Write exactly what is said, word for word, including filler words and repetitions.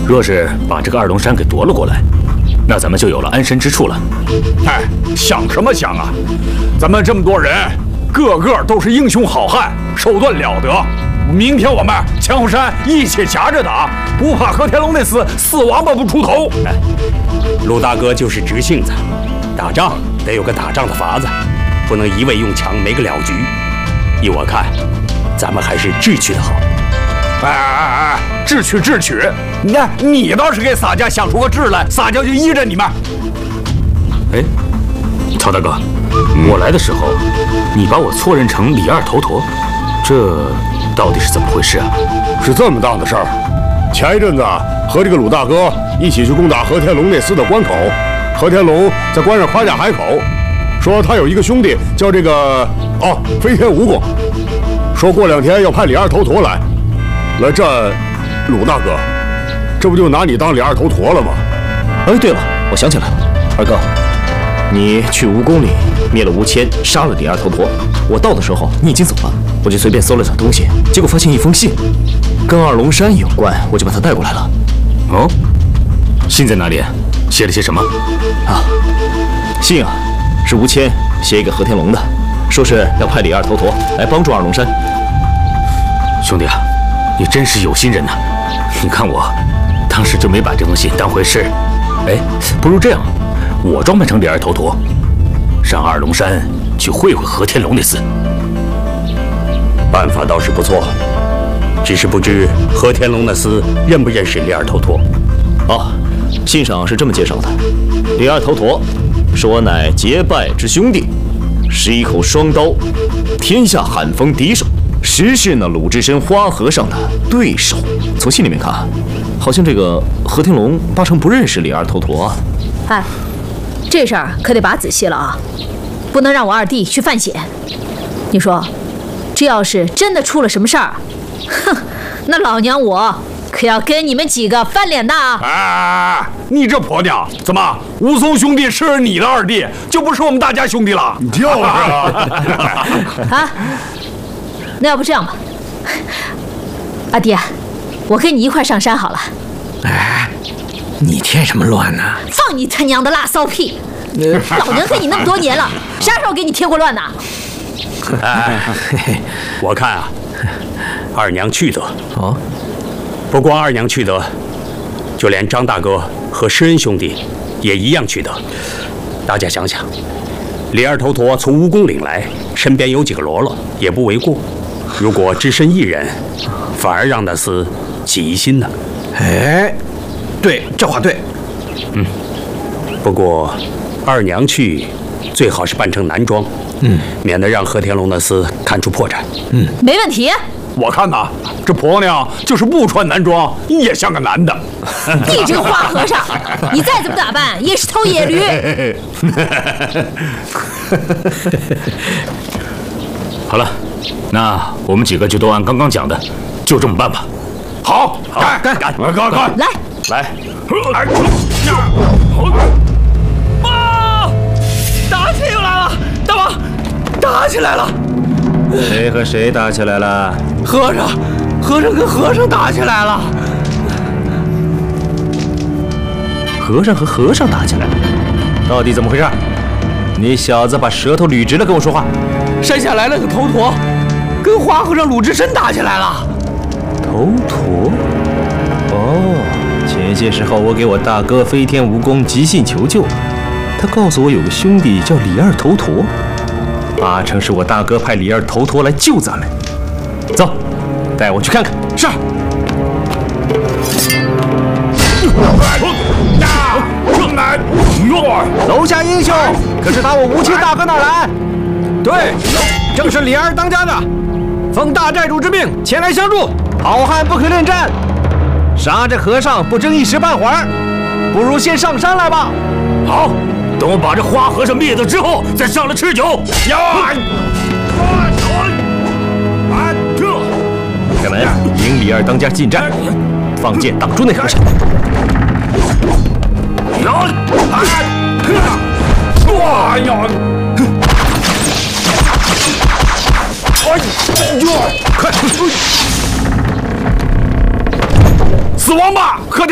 若是把这个二龙山给夺了过来，那咱们就有了安身之处了。 哎，想什么想啊！咱们这么多人，个个都是英雄好汉，手段了得。明天我们强虎山一起夹着打，不怕和田龙那厮死王八不出头。 哎，陆大哥就是直性子，打仗得有个打仗的法子，不能一味用强没个了局。依我看，咱们还是智取的好。 哎哎哎，智取智取！你看，你倒是给洒家想出个智来，洒家就依着你们。 哎，曹大哥，嗯、我来的时候，你把我错认成李二头陀，这到底是怎么回事啊？ 是这么档的事儿。前一阵子和这个鲁大哥一起去攻打和田龙那厮的关口，和田龙在关上夸下海口，说他有一个兄弟叫这个哦飞天蜈蚣，说过两天要派李二头陀来。来战鲁大哥，这不就拿你当李二头陀了吗？ 哎，对了，我想起来了，二哥，你去蜈蚣里灭了吴谦，杀了李二头陀。我到的时候你已经走了，我就随便搜了点东西，结果发现一封信，跟二龙山有关，我就把它带过来了。 哦，信在哪里？写了些什么？ 啊，信啊，是吴谦写给和田龙的，说是要派李二头陀来帮助二龙山。 兄弟啊！你真是有心人呐！你看我，当时就没把这封信当回事。哎，不如这样，我装扮成李二头陀，上二龙山去会会和田龙那厮。 办法倒是不错，只是不知和田龙那厮认不认识李二头陀。 哦，信上是这么介绍的：李二头陀是我乃结拜之兄弟，是一口双刀，天下罕逢敌手。实是那鲁智深花和尚的对手。从信里面看，好像这个和田龙八成不认识李二头陀啊。 哎，这事儿可得把仔细了啊，不能让我二弟去犯险。你说，这要是真的出了什么事儿，哼，那老娘我可要跟你们几个翻脸的啊！ 哎，你这婆娘，怎么武松兄弟是你的二弟，就不是我们大家兄弟了？ 就是啊！ 啊！那要不这样吧，阿爹，我跟你一块上山好了。 哎，你添什么乱呢？ 放你他娘的辣骚屁！老娘跟你那么多年了，啥时候给你添过乱呢？ 哎，我看啊，二娘去得哦， 不光二娘去得，就连张大哥和施恩兄弟也一样去得。大家想想，李二头陀从蜈蚣岭来，身边有几个喽啰，也不为过。如果只身一人，反而让那厮起疑心呢。 哎，对，这话对。 嗯，不过二娘去最好是扮成男装， 嗯， 免得让和田龙那厮看出破绽。 嗯，没问题。 我看呐，这婆娘就是不穿男装也像个男的。 你这个花和尚，你再怎么打扮也是头野驴。 好了，那我们几个就都按刚刚讲的，就这么办吧。 好，干干干干干！ 来来， 妈，打起来了！大王，打起来了！ 谁和谁打起来了？ 和尚，和尚跟和尚打起来了。 和尚和和尚打起来了，到底怎么回事？你小子把舌头捋直了跟我说话。 山下来了个头陀，跟花和尚鲁智深打起来了。 头陀？哦，前些时候我给我大哥飞天蜈蚣急信求救，他告诉我有个兄弟叫李二头陀，八成是我大哥派李二头陀来救咱们。走，带我去看看。 是。 楼下英雄可是打我吴清大哥那儿来？ 对，正是李二当家的，奉大寨主之命前来相助。好汉不可恋战，杀这和尚不争一时半会儿，不如先上山来吧。 好，等我把这花和尚灭了之后，再上来吃酒。呀！ 开门，迎李二当家进战，放箭挡住那和尚。 哇呀！哎呦！快！死亡吧，和田！